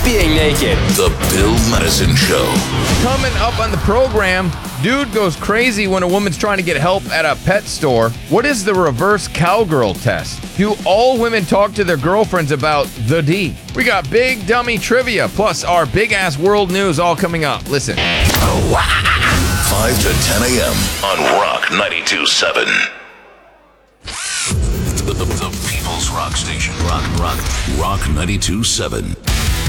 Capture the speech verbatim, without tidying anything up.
being naked. The Bill Madison Show. Coming up on the program, dude goes crazy when a woman's trying to get help at a pet store. What is the reverse cowgirl test? Do all women talk to their girlfriends about the D? We got big dummy trivia, plus our big-ass world news all coming up. Listen. five to ten a.m. on Rock ninety-two point seven. The, the, the People's Rock Station. Rock, rock, rock ninety-two point seven.